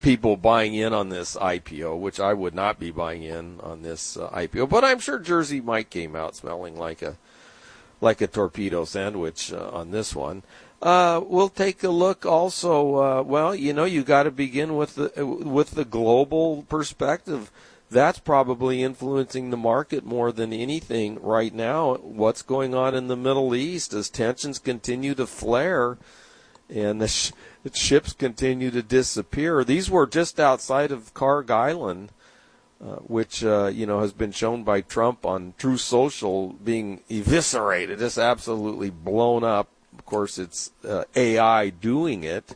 people buying in on this IPO, which I would not be buying in on this IPO. But I'm sure Jersey Mike came out smelling like a torpedo sandwich on this one. We'll take a look also. You got to begin with the global perspective. That's probably influencing the market more than anything right now. What's going on in the Middle East as tensions continue to flare and the ships continue to disappear. These were just outside of Karg Island, which has been shown by Trump on Truth Social being eviscerated, just absolutely blown up. Of course, it's AI doing it.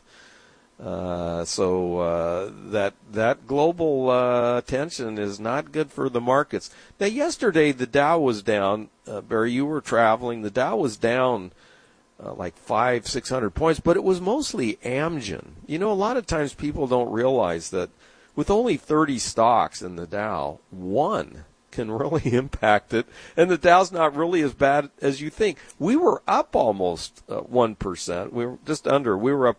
So that global tension is not good for the markets. Now, yesterday the Dow was down. Barry, you were traveling. The Dow was down like 500-600 points, but it was mostly Amgen. A lot of times people don't realize that with only 30 stocks in the Dow, one can really impact it, and the Dow's not really as bad as you think. We were up almost 1%. We were just under. We were up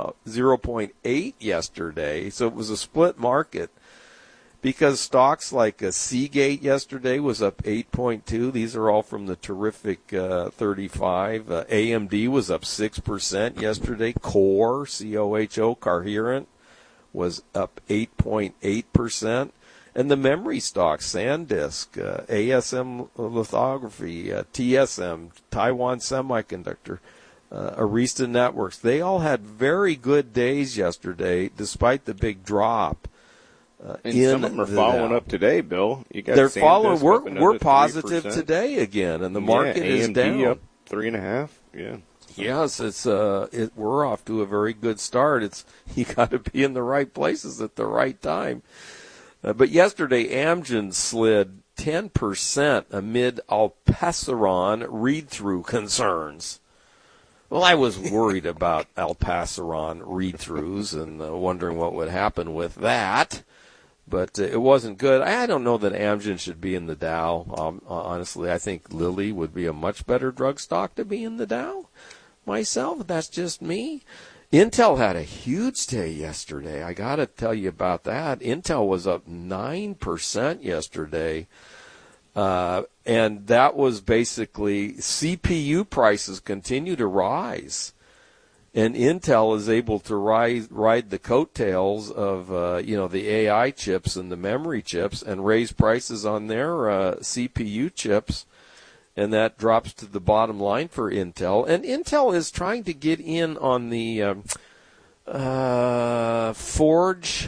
0.8 yesterday, so it was a split market because stocks like Seagate yesterday was up 8.2. These are all from the terrific 35. AMD was up 6% yesterday. Core, C-O-H-O, Coherent, was up 8.8%. And the memory stocks, SanDisk, ASM Lithography, TSM, Taiwan Semiconductor, Arista Networks, they all had very good days yesterday despite the big drop. And some of them are following up today, Bill. You got They're following. We're 3%. positive today again, and the market is down. Up 3.5%. Yeah. Yes, we're off to a very good start. You got to be in the right places at the right time. But yesterday, Amgen slid 10% amid Alpaceron read-through concerns. Well, I was worried about Alpaceron read-throughs and wondering what would happen with that. But it wasn't good. I don't know that Amgen should be in the Dow. Honestly, I think Lilly would be a much better drug stock to be in the Dow myself. That's just me. Intel had a huge day yesterday. I got to tell you about that. Intel was up 9% yesterday. And that was basically CPU prices continue to rise. And Intel is able to ride the coattails of, the AI chips and the memory chips and raise prices on their CPU chips. And that drops to the bottom line for Intel. And Intel is trying to get in on the forge,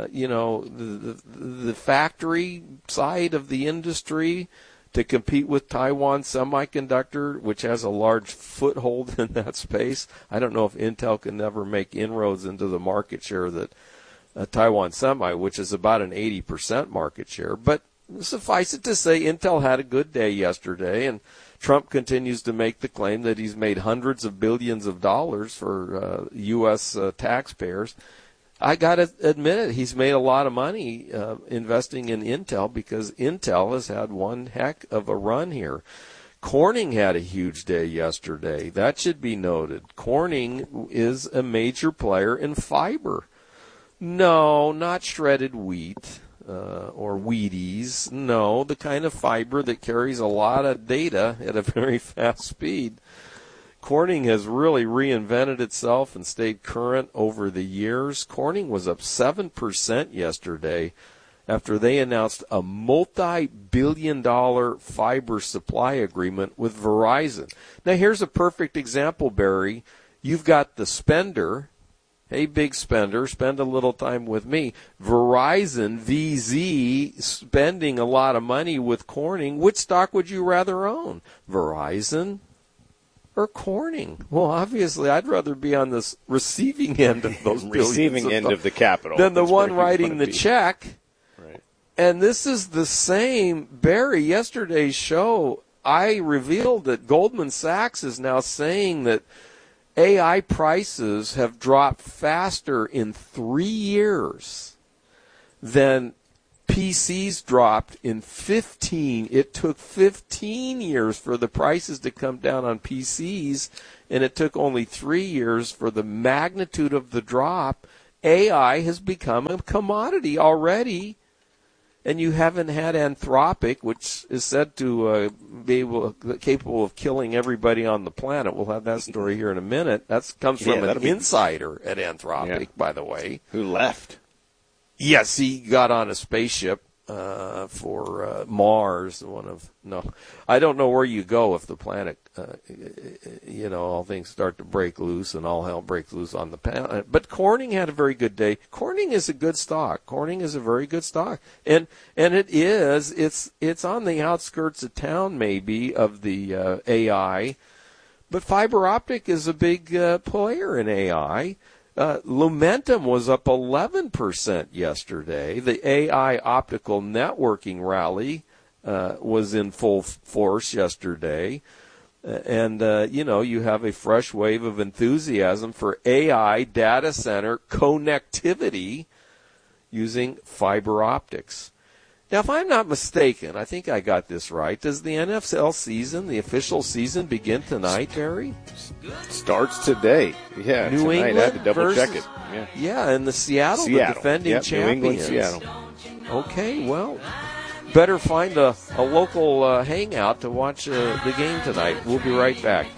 the factory side of the industry to compete with Taiwan Semiconductor, which has a large foothold in that space. I don't know if Intel can ever make inroads into the market share that Taiwan Semi, which is about an 80% market share. But suffice it to say, Intel had a good day yesterday, and Trump continues to make the claim that he's made hundreds of billions of dollars for U.S. taxpayers. I got to admit it, he's made a lot of money investing in Intel because Intel has had one heck of a run here. Corning had a huge day yesterday. That should be noted. Corning is a major player in fiber. No, not shredded wheat or Wheaties. No, the kind of fiber that carries a lot of data at a very fast speed. Corning has really reinvented itself and stayed current over the years. Corning was up 7% yesterday after they announced a multi-billion-dollar fiber supply agreement with Verizon. Now, here's a perfect example, Barry. You've got the spender. Hey, big spender, spend a little time with me. Verizon, VZ, spending a lot of money with Corning. Which stock would you rather own? Verizon or Corning? Well, obviously, I'd rather be on the receiving end of those receiving end of the capital than the one writing the check. Right. And this is the same. Barry, yesterday's show, I revealed that Goldman Sachs is now saying that AI prices have dropped faster in 3 years than PCs dropped in 15. It took 15 years for the prices to come down on PCs, and it took only 3 years for the magnitude of the drop AI has become a commodity already, and you haven't had Anthropic, which is said to be capable of killing everybody on the planet. We'll have that story here in a minute. That comes from an insider at Anthropic, by the way. Who left? Yes, he got on a spaceship for Mars. I don't know where you go if the planet, all things start to break loose and all hell breaks loose on the planet. But Corning had a very good day. Corning is a good stock. Corning is a very good stock, and it's on the outskirts of town maybe of the AI, but fiber optic is a big player in AI. Lumentum was up 11% yesterday. The AI optical networking rally was in full force yesterday. And, you have a fresh wave of enthusiasm for AI data center connectivity using fiber optics. Now, if I'm not mistaken, I think I got this right. Does the NFL season, the official season, begin tonight, Barry? Starts today. Yeah, New tonight. England I had to double check it. Yeah, and the Seattle, the defending champions. New England, Seattle. Okay, well, better find a local hangout to watch the game tonight. We'll be right back.